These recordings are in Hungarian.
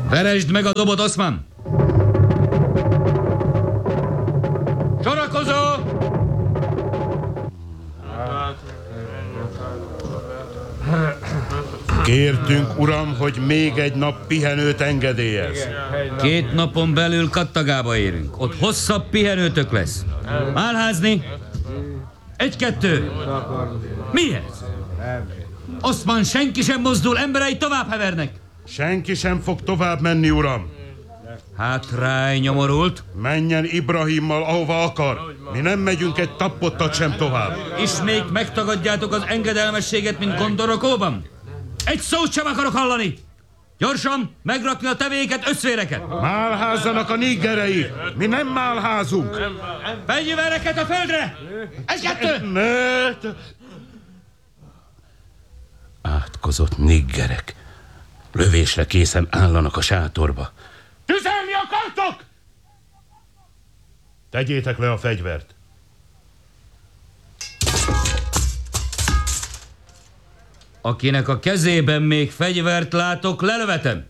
Veresd meg a dobot, Oszman! Sorakozó! Kértünk, uram, hogy még egy nap pihenőt engedélyez. 2 napon belül Kattagába érünk. Ott hosszabb pihenőtök lesz. Málházni? 1-2. Mi ez? Oszman, senki sem mozdul, emberei tovább hevernek. Senki sem fog tovább menni, uram. Hátrány, nyomorult. Menjen Ibrahimmal, ahova akar. Mi nem megyünk egy tappottat sem tovább. Ismét megtagadjátok az engedelmességet, mint Gondorakóban? Egy szót sem akarok hallani! Gyorsan megrakni a tevéket, összvéreket! Málházzanak a niggerei! Mi nem málházunk! Fegyvereket a földre! 1-2! Ne! Átkozott niggerek. Lövésre készen állanak a sátorba. Tüzelni akartok? Tegyétek le a fegyvert. Akinek a kezében még fegyvert látok, lelövetem.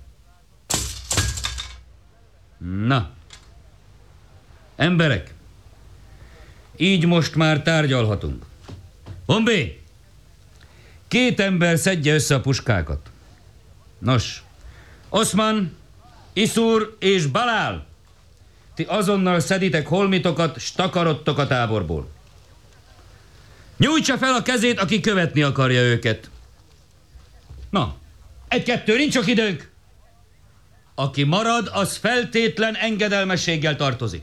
Na. Emberek, így most már tárgyalhatunk. Bombé! 2 ember szedje össze a puskákat. Nos, Oszman, Iszur és Balál, ti azonnal szeditek holmitokat, s takarodtok a táborból. Nyújtsa fel a kezét, aki követni akarja őket. Na, 1-2, nincs sok időnk. Aki marad, az feltétlen engedelmességgel tartozik.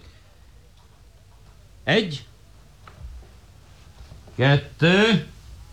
1, 2,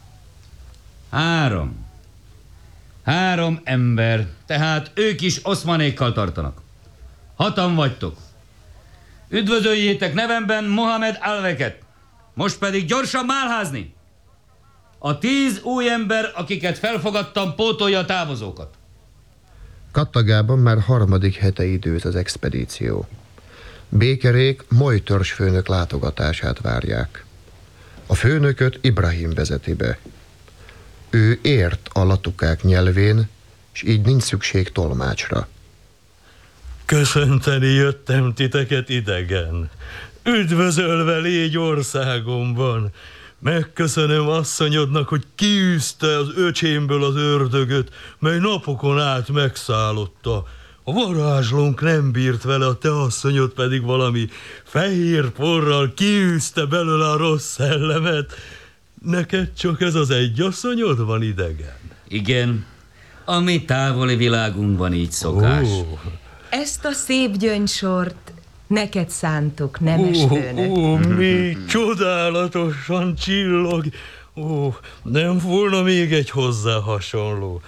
3. 3 ember, tehát ők is Oszmanékkal tartanak. 6-an vagytok. Üdvözöljétek nevemben Mohamed Alveket. Most pedig gyorsan málházni. A 10 új ember, akiket felfogadtam, pótolja a távozókat. Kattagában már 3. hete időz az expedíció. Békerék Moly törzsfőnök látogatását várják. A főnököt Ibrahim vezeti be. Ő ért a latukák nyelvén, és így nincs szükség tolmácsra. Köszönteni jöttem titeket idegen. Üdvözölve légy országomban. Megköszönöm asszonyodnak, hogy kiűzte az öcsémből az ördögöt, mely napokon át megszállotta. A varázslónk nem bírt vele, a te asszonyod pedig valami fehér porral kiűzte belőle a rossz szellemet. Neked csak ez az egy asszonyod van idegen? Igen, a mi távoli világunkban így szokás. Ezt a szép gyöngysort neked szántuk, nemes főnök. Mi csodálatosan csillog. Nem volna még egy hozzá hasonló.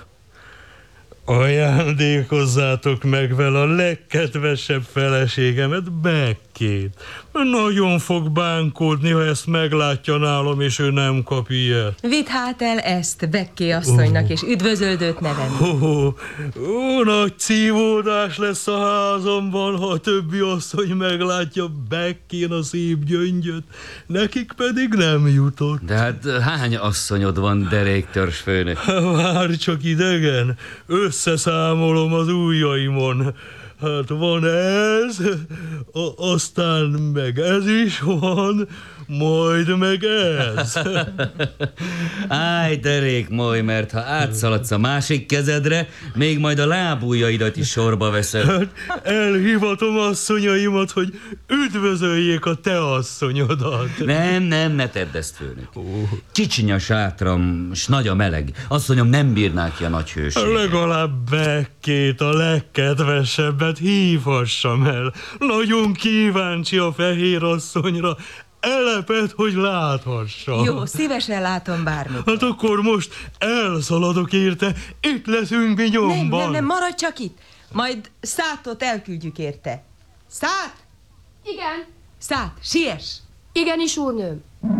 Ajándékozzátok meg vele a legkedvesebb feleségemet, Bekkét. Nagyon fog bánkódni, ha ezt meglátja nálam, és ő nem kap ilyet. Vidd hát el ezt Bekké asszonynak, és üdvözöldőt nevenni. Nagy szívódás lesz a házamban, ha a többi asszony meglátja Bekkén a szép gyöngyöt. Nekik pedig nem jutott. De hát hány asszonyod van, deréktörzsfőnök? Várj csak idegen, összeszámolom az ujjaimon. Hát van ez, aztán meg ez is van, majd meg ez. Áj, derék Moly, mert ha átszaladsz a másik kezedre, még majd a lábujjaidat is sorba veszed. Hát elhivatom asszonyaimat, hogy üdvözöljék a te asszonyodat. Nem, ne tedd ezt, főnök. Kicsiny a sátram, s nagy a meleg. Asszonyom nem bírná ki a nagy hőséget. Legalább Bekkét, a legkedvesebbet hívhassam el. Nagyon kíváncsi a fehér asszonyra. Eleped, hogy láthassa. Jó, szívesen látom bármit. Hát akkor most elszaladok érte, itt leszünk mi nyomban. Nem, maradj csak itt. Majd Szátot elküldjük érte. Szát! Igen. Szát, siess! Igenis, úrnőm.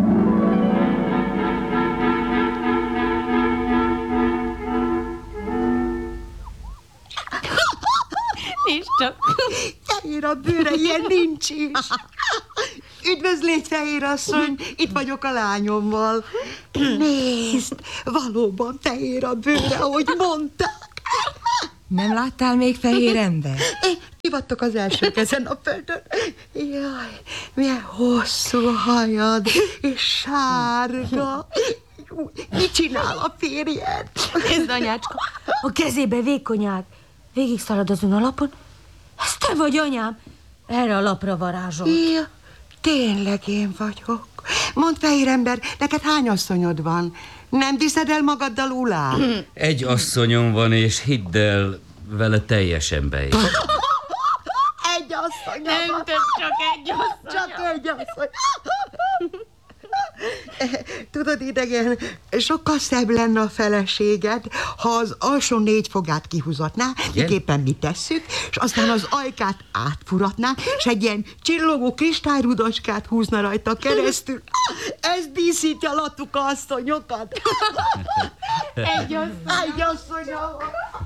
Nézd csak. Fehér a bőre, ilyen nincs is. Üdvözlégy, fehér asszony, itt vagyok a lányommal. Nézd, valóban fehér a bőre, ahogy mondták. Nem láttál még fehér ember? Ti vagytok az elsők ezen a földön. Jaj, milyen hosszú hajad, és sárga. Mit csinál a férjed? Nézd, anyácska, a kezébe vékonyák. Végig szalad azon a lapon. Ez te vagy, anyám. Erre a lapra varázsolt. Ja, tényleg én vagyok. Mondd, fehér ember, neked hány asszonyod van? Nem viszed el magaddal Ulá? Egy asszonyom van, és hidd el, vele teljesen beér. Egy asszony. Nem csak egy asszony. Csak egy asszony. Tudod, idegen, sokkal szebb lenne a feleséged, ha az alsó 4 fogát kihúzatná, éppen mi tesszük, és aztán az ajkát átfuratná, és egy ilyen csillogó kristályrudaskát húzna rajta keresztül. Ez díszíti a Latuka asszonyokat. Egy asszonyom.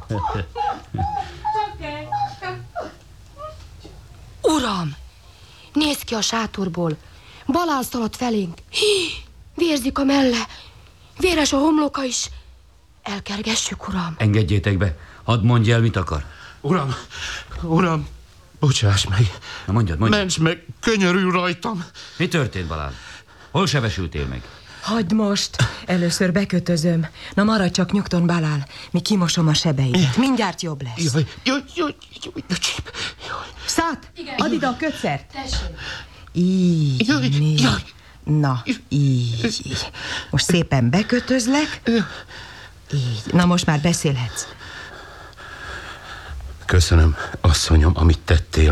Uram, nézd ki a sátorból. Balán szaladt felénk. Hí, vérzik a melle. Véres a homloka is. Elkergessük, uram. Engedjétek be. Hadd mondja el, mit akar. Uram, bocsáss meg. Na mondjad. Ments meg, könyörül rajtam. Mi történt, Balán? Hol sebesültél meg? Hagyd most, először bekötözöm. Na maradj csak nyugton, Balán, mi kimosom a sebeidet. Mindjárt jobb lesz. Jaj. Szát, add ide a kötszert. Tessék. Így, Jaj. Na, így. Most szépen bekötözlek. Így. Na most már beszélhetsz. Köszönöm, asszonyom, amit tettél.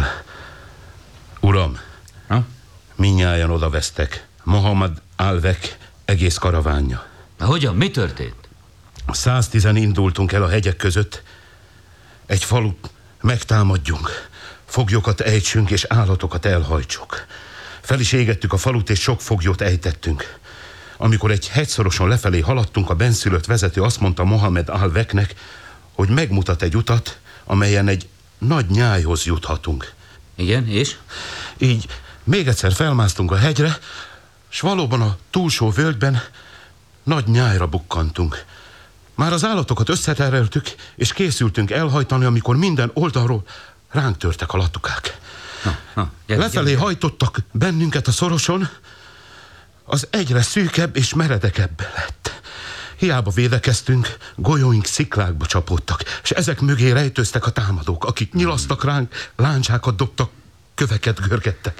Uram, Ha? mindnyájan odavesztek. Mohamed Alvek egész karavánja. Hogyan? Mi történt? 110-en indultunk el a hegyek között. Egy falut megtámadjunk. Foglyokat ejtsünk és állatokat elhajtsuk. Fel is égettük a falut, és sok foglyot ejtettünk. Amikor egy hegyszoroson lefelé haladtunk, a benszülött vezető azt mondta Mohamed Alveknek, hogy megmutat egy utat, amelyen egy nagy nyájhoz juthatunk. Igen, és? Így még egyszer felmásztunk a hegyre, s valóban a túlsó völgyben nagy nyájra bukkantunk. Már az állatokat összetereltük, és készültünk elhajtani, amikor minden oldalról ránk törtek a latukák. Lefelé hajtottak bennünket a szoroson, az egyre szűkebb és meredekebb lett. Hiába védekeztünk, golyóink sziklákba csapódtak, és ezek mögé rejtőztek a támadók, akik nyilasztak ránk, láncsákat dobtak, köveket görgettek.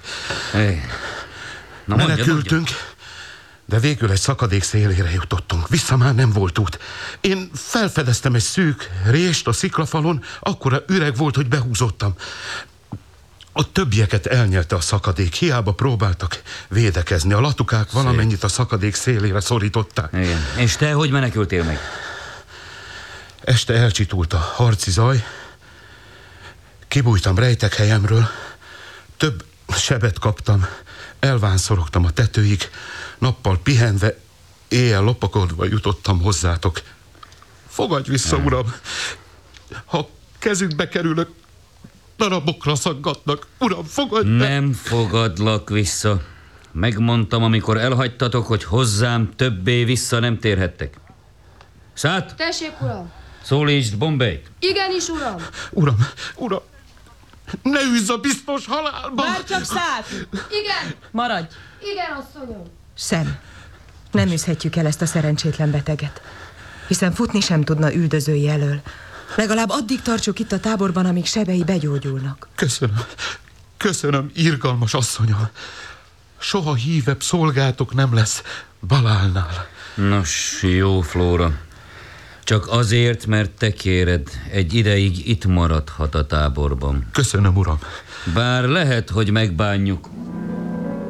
Menekültünk, de végül egy szakadék szélére jutottunk. Vissza már nem volt út. Én felfedeztem egy szűk rést a sziklafalon, akkora üreg volt, hogy behúzottam. A többieket elnyelte a szakadék, hiába próbáltak védekezni. A latukák valamennyit a szakadék szélére szorították. Igen. És te hogy menekültél meg? Este elcsitult a harci zaj, kibújtam rejtek helyemről, több sebet kaptam, elvánszorogtam a tetőig, nappal pihenve, éjjel lopakodva jutottam hozzátok. Fogadj vissza, uram! Ha kezükbe kerülök, darabokra szaggatnak. Uram, fogadj be! Nem fogadlak vissza. Megmondtam, amikor elhagytatok, hogy hozzám többé vissza nem térhettek. Szát, Tessék, uram. szólítsd Bombayt. Igenis, uram. Uram, ne üzz a biztos halálba! Már csak Szát! Igen. Maradj! Igen, asszonyom. Sem. Nem üzhetjük el ezt a szerencsétlen beteget. Hiszen futni sem tudna üldözői elől. Legalább addig tartsuk itt a táborban, amíg sebei begyógyulnak. Köszönöm, irgalmas asszonyom. Soha hívebb szolgátok nem lesz Balálnál. Nos, jó, Flóra. Csak azért, mert te kéred, egy ideig itt maradhat a táborban. Köszönöm, uram. Bár lehet, hogy megbánjuk,